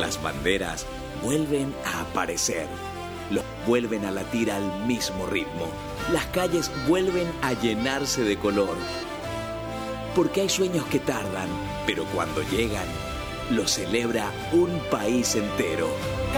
Las banderas vuelven a aparecer. Los vuelven a latir al mismo ritmo. Las calles vuelven a llenarse de color. Porque hay sueños que tardan, pero cuando llegan, los celebra un país entero.